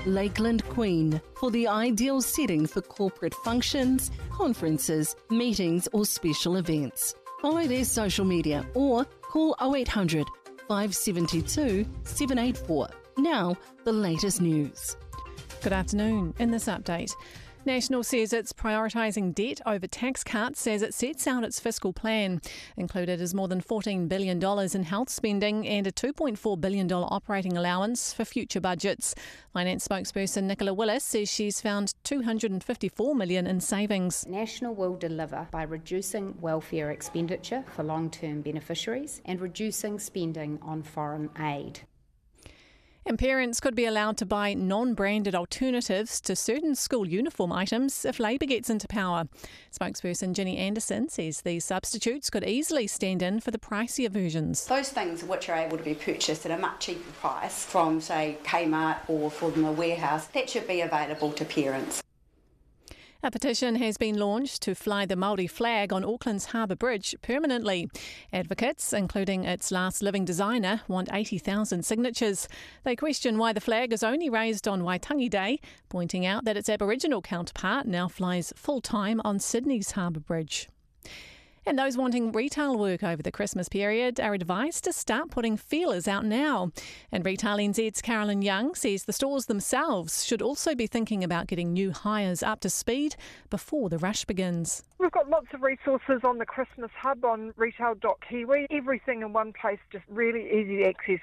Lakeland Queen for the ideal setting for corporate functions, conferences, meetings or special events. Follow their social media or call 0800 572 784. Now, the latest news. Good afternoon. In this update, National says it's prioritising debt over tax cuts as it sets out its fiscal plan. Included is more than $14 billion in health spending and a $2.4 billion operating allowance for future budgets. Finance spokesperson Nicola Willis says she's found $254 million in savings. National will deliver by reducing welfare expenditure for long-term beneficiaries and reducing spending on foreign aid. And parents could be allowed to buy non-branded alternatives to certain school uniform items if Labour gets into power. Spokesperson Ginny Anderson says these substitutes could easily stand in for the pricier versions. Those things which are able to be purchased at a much cheaper price from, say, Kmart or from the warehouse, that should be available to parents. A petition has been launched to fly the Māori flag on Auckland's Harbour Bridge permanently. Advocates, including its last living designer, want 80,000 signatures. They question why the flag is only raised on Waitangi Day, pointing out that its Aboriginal counterpart now flies full-time on Sydney's Harbour Bridge. And those wanting retail work over the Christmas period are advised to start putting feelers out now. And Retail NZ's Carolyn Young says the stores themselves should also be thinking about getting new hires up to speed before the rush begins. We've got lots of resources on the Christmas Hub on retail.kiwi. Everything in one place, just really easy to access.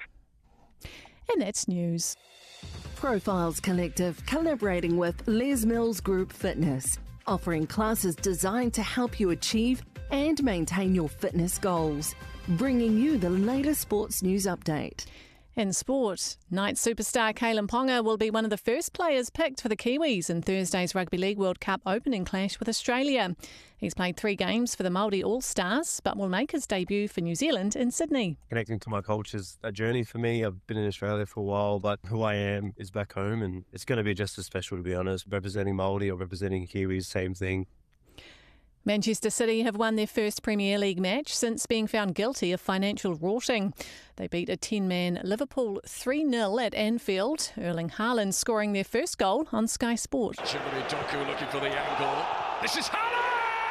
And that's news. Profiles Collective collaborating with Les Mills Group Fitness, offering classes designed to help you achieve and maintain your fitness goals. Bringing you the latest sports news update. In sport, Knights superstar Kalyn Ponga will be one of the first players picked for the Kiwis in Thursday's Rugby League World Cup opening clash with Australia. He's played 3 games for the Māori All-Stars, but will make his debut for New Zealand in Sydney. Connecting to my culture is a journey for me. I've been in Australia for a while, but who I am is back home, and it's going to be just as special, to be honest. Representing Māori or representing Kiwis, same thing. Manchester City have won their first Premier League match since being found guilty of financial rorting. They beat a 10-man Liverpool 3-0 at Anfield, Erling Haaland scoring their first goal on Sky Sport. Chimere Doku looking for the angle. This is Haaland!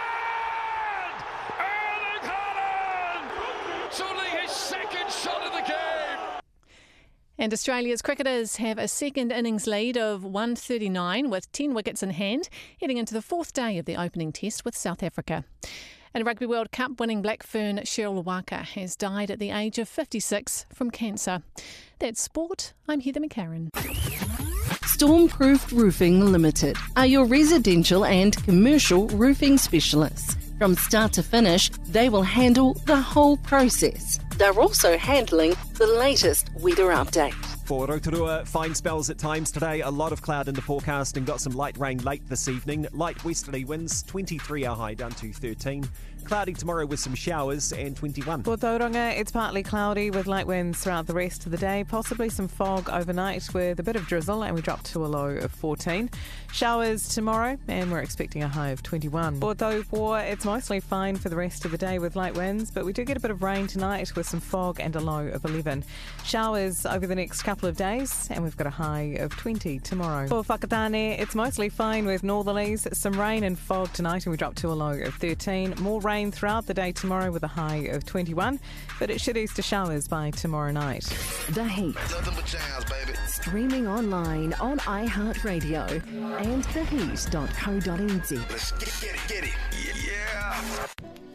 Erling Haaland! It's only his second shot of the game! And Australia's cricketers have a second innings lead of 139 with 10 wickets in hand, heading into the 4th day of the opening test with South Africa. And Rugby World Cup winning Black Fern Cheryl Waka has died at the age of 56 from cancer. That's sport. I'm Heather McCarran. Stormproof Roofing Limited are your residential and commercial roofing specialists. From start to finish, they will handle the whole process. They're also handling the latest weather update. For Rotorua, fine spells at times today, a lot of cloud in the forecast and got some light rain late this evening. Light westerly winds, 23 our high down to 13. Cloudy tomorrow with some showers and 21. For Tauranga, it's partly cloudy with light winds throughout the rest of the day. Possibly some fog overnight with a bit of drizzle, and we drop to a low of 14. Showers tomorrow, and we're expecting a high of 21. For Taupo, it's mostly fine for the rest of the day with light winds, but we do get a bit of rain tonight with some fog and a low of 11. Showers over the next couple of days, and we've got a high of 20 tomorrow. For Whakatane, it's mostly fine with northerlies, some rain and fog tonight, and we drop to a low of 13. More rain throughout the day tomorrow with a high of 21, but it should ease to showers by tomorrow night. The Heat. Streaming online on iHeartRadio and theheat.co.nz. Let's get it. Yeah.